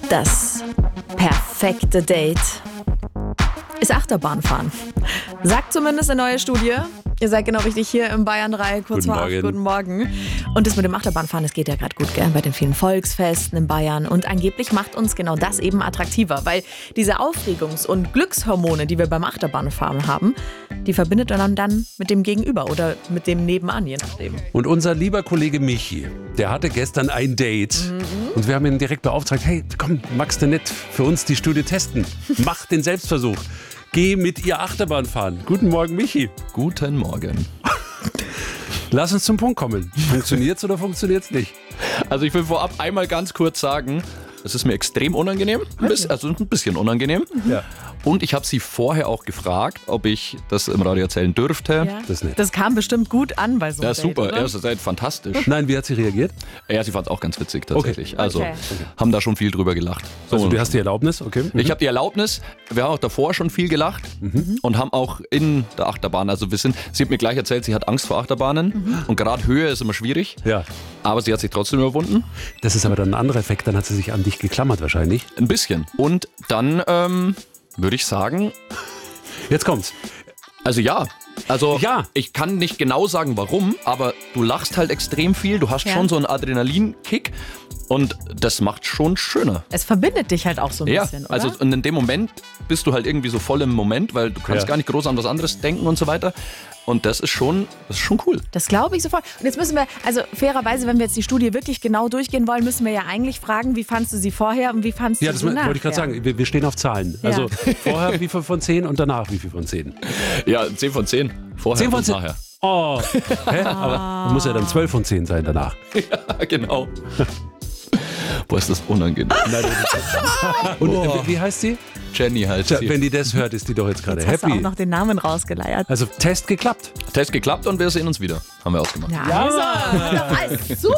Das perfekte Date ist Achterbahnfahren. Sagt zumindest eine neue Studie. Ihr seid genau richtig hier im Bayern 3, kurz vor 8. Guten Morgen. Und das mit dem Achterbahnfahren, das geht ja gerade gut, gell? Bei den vielen Volksfesten in Bayern. Und angeblich macht uns genau das eben attraktiver, weil diese Aufregungs- und Glückshormone, die wir beim Achterbahnfahren haben, die verbindet man dann mit dem Gegenüber oder mit dem Nebenan, je nachdem. Und unser lieber Kollege Michi, der hatte gestern ein Date. Und wir haben ihn direkt beauftragt, hey, komm, magst du nicht für uns die Studie testen? Mach den Selbstversuch. Geh mit ihr Achterbahn fahren. Guten Morgen, Michi. Guten Morgen. Lass uns zum Punkt kommen. Funktioniert's oder funktioniert's nicht? Also ich will vorab einmal ganz kurz sagen, es ist mir extrem unangenehm, also ein bisschen unangenehm. Ja. Und ich habe sie vorher auch gefragt, ob ich das im Radio erzählen dürfte. Ja. Das ist nett. Das kam bestimmt gut an bei so einem Ja, super, Date, oder? ihr seid fantastisch. Nein, wie hat sie reagiert? Ja, sie fand es auch ganz witzig tatsächlich. Okay. Also Okay. haben da schon viel drüber gelacht. So, Also du hast die Erlaubnis, okay. ich habe die Erlaubnis, wir haben auch davor schon viel gelacht und haben auch in der Achterbahn, also sie hat mir gleich erzählt, sie hat Angst vor Achterbahnen und gerade Höhe ist immer schwierig, Ja. aber sie hat sich trotzdem überwunden. Das ist aber dann ein anderer Effekt, dann hat sie sich an dich geklammert wahrscheinlich. Ein bisschen. Und dann würde ich sagen, Jetzt kommt's. also ja. Also Ja. ich kann nicht genau sagen, warum, aber du lachst halt extrem viel, du hast Ja. schon so einen Adrenalinkick und das macht schon schöner. Es verbindet dich halt auch so ein Ja, bisschen, oder? also und in dem Moment bist du halt irgendwie so voll im Moment, weil du kannst Ja. gar nicht groß an was anderes denken und so weiter. Und das ist schon cool. Das glaube ich sofort. Und jetzt müssen wir, also fairerweise, wenn wir jetzt die Studie wirklich genau durchgehen wollen, müssen wir ja eigentlich fragen, wie fandst du sie vorher und wie fandst Ja, du das sie nachher? wollte ich gerade sagen. Wir stehen auf Zahlen. Ja. Also vorher wie viel von 10 und danach wie viel von 10? Ja, 10 von 10. Vorher 10 von und 10? nachher. Oh, hä? Aber muss ja dann 12 von 10 sein danach. Ja, genau. Boah, ist das unangenehm. Und wie heißt sie? Jenny heißt Tja, sie. wenn die das hört, ist die doch jetzt gerade Jetzt hast du auch happy. noch den Namen rausgeleiert. Also Test geklappt. Test geklappt und wir sehen uns wieder. Haben wir ausgemacht. Ja, also, alles super.